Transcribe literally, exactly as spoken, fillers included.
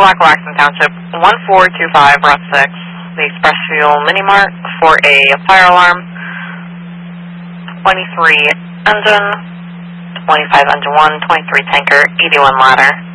Waxahachie Township, one four two five, Route six, the Express Fuel Mini Mart for a fire alarm. twenty-three engine, twenty-five engine one, twenty-three tanker, eighty-one ladder.